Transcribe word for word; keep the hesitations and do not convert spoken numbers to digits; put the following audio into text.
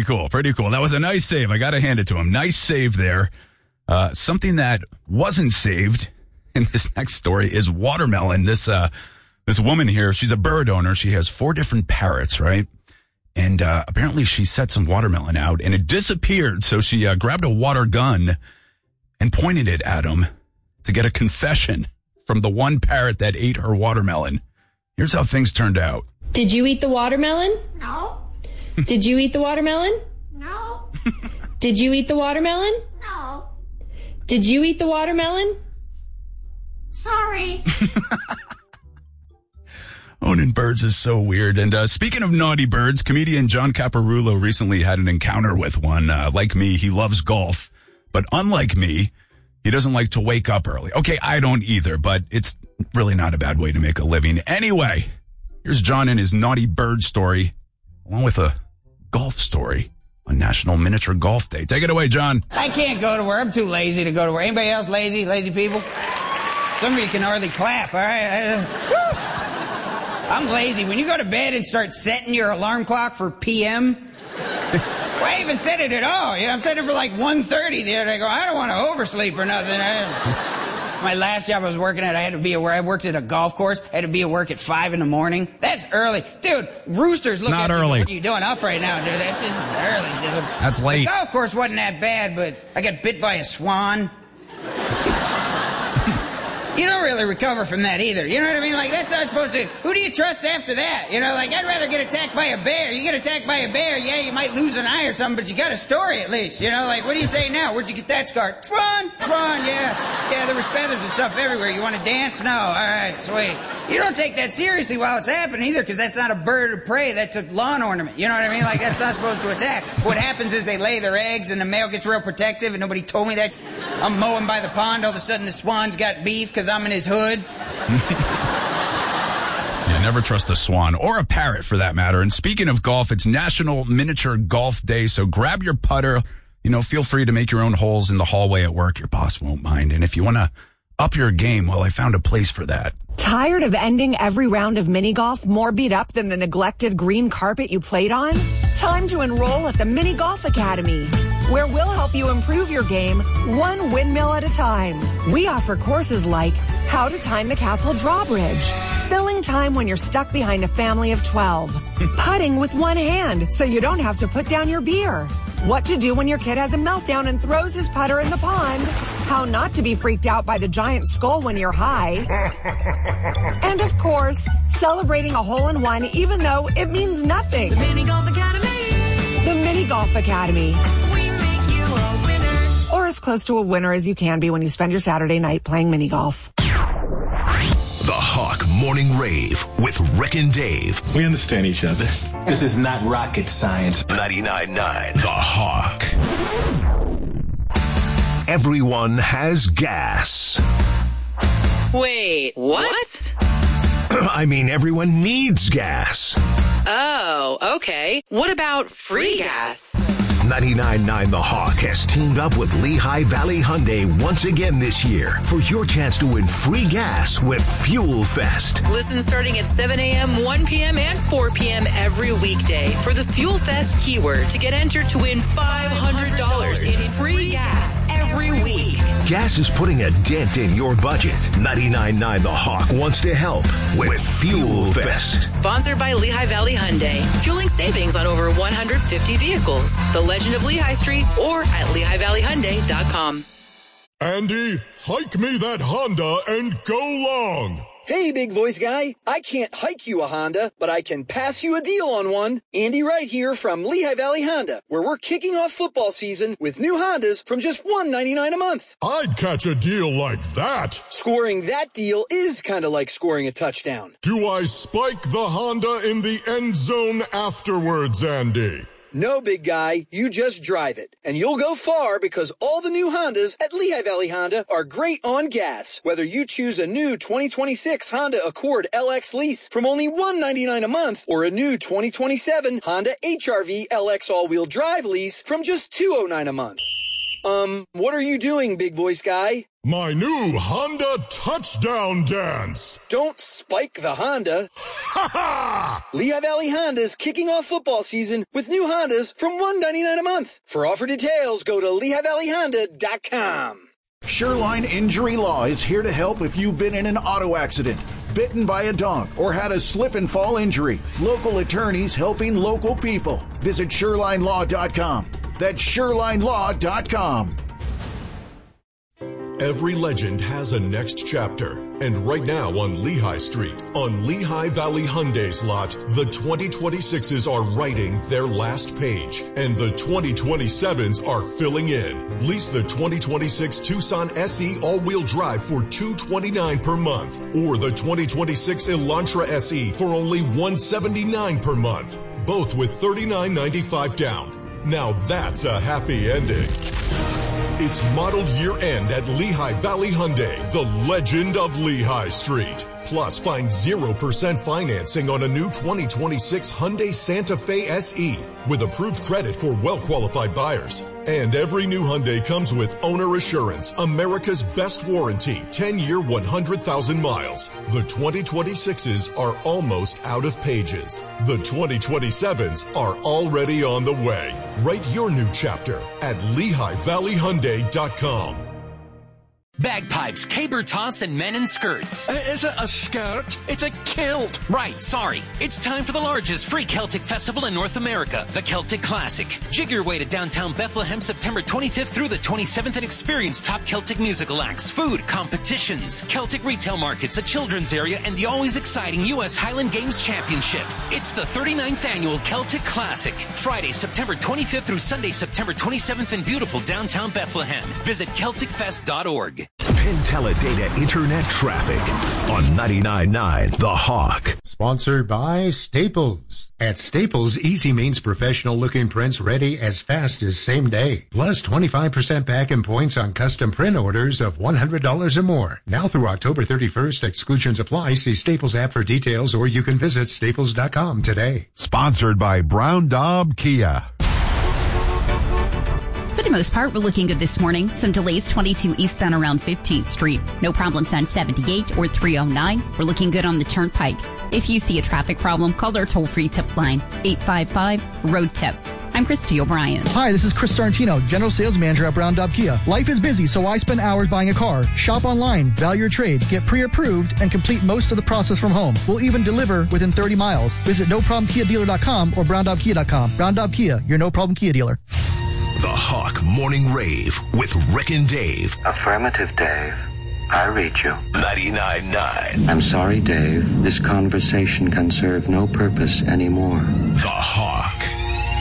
cool. Pretty cool. That was a nice save. I got to hand it to him. Nice save there. Uh, something that wasn't saved in this next story is watermelon. This uh, this woman here, she's a bird owner. She has four different parrots, right? And uh, apparently she set some watermelon out and it disappeared. So she uh, grabbed a water gun and pointed it at him to get a confession from the one parrot that ate her watermelon. Here's how things turned out. Did you eat the watermelon? No. Did you eat the watermelon? No. Did you eat the watermelon? No. Did you eat the watermelon? Sorry. Owning birds is so weird. And uh, speaking of naughty birds, comedian John Caparulo recently had an encounter with one. Uh, like me, he loves golf. But unlike me, he doesn't like to wake up early. Okay, I don't either, but it's really not a bad way to make a living. Anyway, here's John and his naughty bird story, along with a golf story on National Miniature Golf Day. Take it away, John. I can't go to work. I'm too lazy to go to work. Anybody else lazy? Lazy people? Somebody can hardly clap, all right? I'm lazy. When you go to bed and start setting your alarm clock for P M, why even set it at all? You know, I'm setting it for like one thirty there, and I go, I don't want to oversleep or nothing. I, my last job I was working at, I had to be at work. I worked at a golf course. I had to be at work at five in the morning. That's early. Dude, roosters look Not at early. you. What are you doing up right now, dude? That's just early, dude. That's late. The golf course wasn't that bad, but I got bit by a swan. You don't really recover from that either. You know what I mean? Like, that's not supposed to... Who do you trust after that? You know, like, I'd rather get attacked by a bear. You get attacked by a bear, yeah, you might lose an eye or something, but you got a story at least. You know, like, what do you say now? Where'd you get that scar? Swan! Swan, yeah. Yeah, there was feathers and stuff everywhere. You want to dance? No. All right, sweet. You don't take that seriously while it's happening either, because that's not a bird of prey. That's a lawn ornament. You know what I mean? Like, that's not supposed to attack. What happens is they lay their eggs, and the male gets real protective, and nobody told me that. I'm mowing by the pond. All of a sudden, the swan's got beef because I'm in his hood. Yeah, never trust a swan or a parrot for that matter. And speaking of golf, it's National Miniature Golf Day. So grab your putter. You know, feel free to make your own holes in the hallway at work. Your boss won't mind. And if you want to up your game, well, I found a place for that. Tired of ending every round of mini golf more beat up than the neglected green carpet you played on? Time to enroll at the Mini Golf Academy, where we'll help you improve your game one windmill at a time. We offer courses like how to time the castle drawbridge, filling time when you're stuck behind a family of twelve, putting with one hand so you don't have to put down your beer, what to do when your kid has a meltdown and throws his putter in the pond, how not to be freaked out by the giant skull when you're high, and of course, celebrating a hole-in-one even though it means nothing. The Mini Golf Academy. The Mini Golf Academy. We make you a winner. Or as close to a winner as you can be when you spend your Saturday night playing mini golf. The Hawk Morning Rave with Rick and Dave. We understand each other. This is not rocket science. ninety-nine point nine The Hawk. Everyone has gas. Wait, what? I mean, everyone needs gas. Oh, okay. What about free gas? ninety-nine point nine The Hawk has teamed up with Lehigh Valley Hyundai once again this year for your chance to win free gas with Fuel Fest. Listen starting at seven a.m., one p.m., and four p.m. every weekday for the Fuel Fest keyword to get entered to win five hundred dollars in free gas every week. Gas is putting a dent in your budget. ninety-nine point nine The Hawk wants to help with, with Fuel Fest. Sponsored by Lehigh Valley Hyundai. Fueling savings on over one hundred fifty vehicles. The Legend of Lehigh Street or at lehigh valley hyundai dot com. Andy, hike me that Honda and go long. Hey, big voice guy. I can't hike you a Honda, but I can pass you a deal on one. Andy Wright here from Lehigh Valley Honda, where we're kicking off football season with new Hondas from just one ninety-nine a month. I'd catch a deal like that. Scoring that deal is kind of like scoring a touchdown. Do I spike the Honda in the end zone afterwards, Andy? No, big guy, you just drive it. And you'll go far because all the new Hondas at Lehigh Valley Honda are great on gas. Whether you choose a new twenty twenty-six Honda Accord L X lease from only one ninety-nine a month or a new twenty twenty-seven Honda H R V L X all-wheel drive lease from just two oh nine a month. Um, what are you doing, big voice guy? My new Honda touchdown dance. Don't spike the Honda. Ha ha! Lehigh Valley Honda's kicking off football season with new Hondas from one hundred ninety-nine dollars a month. For offer details, go to lehigh valley honda dot com. Shoreline Injury Law is here to help if you've been in an auto accident, bitten by a dog, or had a slip and fall injury. Local attorneys helping local people. Visit shoreline law dot com. That's shoreline law dot com. Every legend has a next chapter. And right now on Lehigh Street, on Lehigh Valley Hyundai's lot, the twenty twenty-sixes are writing their last page. And the twenty twenty-sevens are filling in. Lease the twenty twenty-six Tucson S E all-wheel drive for two hundred twenty-nine dollars per month. Or the twenty twenty-six Elantra S E for only one hundred seventy-nine dollars per month. Both with thirty-nine ninety-five down. Now that's a happy ending. It's model year end at Lehigh Valley Hyundai, the legend of Lehigh Street. Plus, find zero percent financing on a new twenty twenty-six Hyundai Santa Fe S E with approved credit for well-qualified buyers. And every new Hyundai comes with Owner Assurance, America's best warranty, ten-year, one hundred thousand miles. The twenty twenty-sixes are almost out of pages. The twenty twenty-sevens are already on the way. Write your new chapter at lehigh valley hyundai dot com. Bagpipes, caber toss, and men in skirts. Uh, is it a skirt? It's a kilt. Right, sorry. It's time for the largest free Celtic festival in North America, the Celtic Classic. Jig your way to downtown Bethlehem September twenty-fifth through the twenty-seventh and experience top Celtic musical acts, food, competitions, Celtic retail markets, a children's area, and the always exciting U S Highland Games Championship. It's the thirty-ninth annual Celtic Classic. Friday, September twenty-fifth through Sunday, September twenty-seventh in beautiful downtown Bethlehem. Visit celtic fest dot org. Penteledata Internet Traffic on ninety-nine point nine The Hawk. Sponsored by Staples. At Staples, easy means professional-looking prints ready as fast as same day. Plus twenty-five percent back in points on custom print orders of one hundred dollars or more. Now through October thirty-first, exclusions apply. See Staples app for details, or you can visit staples dot com today. Sponsored by Brown Daub Kia. For the most part, we're looking good this morning. Some delays twenty-two eastbound around fifteenth Street. No problems on seventy-eight or three oh nine. We're looking good on the Turnpike. If you see a traffic problem, call our toll-free tip line, eight five five, road tip. I'm Christy O'Brien. Hi, this is Chris Sarantino, General Sales Manager at Brown Daub Kia. Life is busy, so why spend hours buying a car? Shop online, value your trade, get pre-approved, and complete most of the process from home. We'll even deliver within thirty miles. Visit no problem kia dealer dot com or brown daub kia dot com. Brown Daub Kia, your no-problem Kia dealer. The Hawk Morning Rave with Rick and Dave. Affirmative, Dave. I read you. ninety-nine point nine. I'm sorry, Dave. This conversation can serve no purpose anymore. The Hawk.